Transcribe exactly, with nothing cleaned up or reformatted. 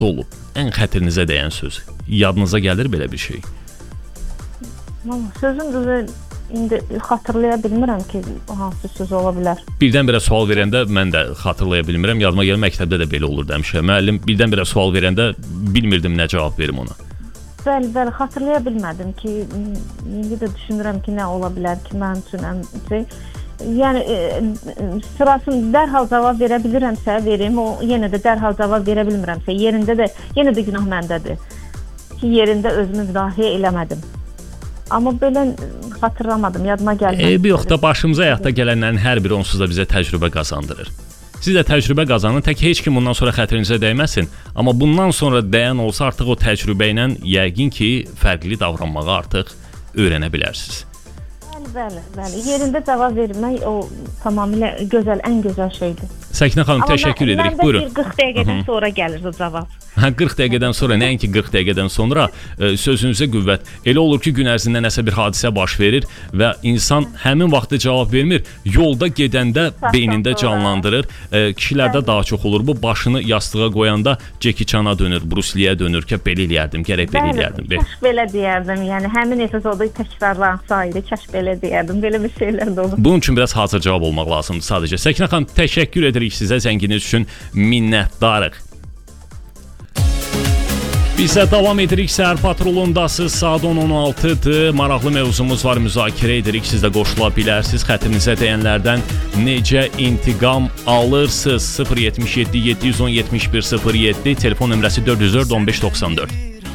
olub? Ən xətrinizə dəyən söz. Yadınıza gəlir belə bir şey? Sözün düzü indi xatırlaya bilmirəm ki, hansı söz ola bilər. Birdən-birə sual verəndə mən də xatırlaya bilmirəm. Yadıma gəlir, məktəbdə də belə olurdu həmişə. Müəllim birdən-birə sual verəndə bilmirdim nə cavab verim ona. Bəli, bəli, xatırlaya bilmədim ki, indi də düşünürəm ki, nə ola bilər ki, mənim üçün ən şey. Yəni, e, sırasını dərhal cavab verə bilirəmsə, verim, o yenə də dərhal cavab verə bilmirəmsə, yerində də, yenə də günah məndədir ki, yerində özümü müdafiə eləmədim. Amma belə xatırlamadım, yadıma gəlmədi. Eybi yox da, başımıza həyatda gələnlərin hər biri onsuz da bizə təcrübə qazandırır. Siz də təcrübə qazanın, tək heç kim bundan sonra xətrinizə dəyməsin. Amma bundan sonra dəyən olsa artıq o təcrübə ilə yəqin ki, fərqli davranmağı artıq öyrənə bilərsiniz. Bəli, bəli. Yerində cavab vermək o tamamilə gözəl, ən gözəl şeydir. Səkinə xanım, amma təşəkkür mən, edirik. Məndə Buyurun. bir qırx dəqiqədən Hı -hı. sonra gəlir o cavab. Hə, qırx dəqiqədən sonra, nəinki qırx dəqiqədən sonra e, sözünüzə qüvvət. Elə olur ki, gün ərzində nəsə bir hadisə baş verir və insan həmin vaxtda cavab vermir, yolda gedəndə beynində canlandırır. E, kişilərdə daha çox olur bu, başını yastığa qoyanda Jackie Chan-a dönür, Bruce Lee-yə dönür ki, belə eləyərdim, gərək belə eləyərdim. Bəli, kaş belə deyərdim, yəni həmin epizodu təkrarlansaydı, kaş belə deyərdim, belə bir şeylər də olur. Bunun üçün biraz hazır cavab olmaq lazımdır sadəcə. Səkinə xanım, təşəkkür edirik sizə, zənginiz üçün minnətdarıq. Biz də davam edirik, Səhər Patrolundasınız, saat on on altıdır. Maraqlı mövzumuz var, müzakirə edirik, siz də qoşula bilərsiniz. Xətrinizə dəyənlərdən necə intiqam alırsınız? sıfır yetmiş yeddi yeddi yüz on yetmiş bir sıfır yeddi, telefon nömrəsi dörd yüz dörd on beş doxsan dörd.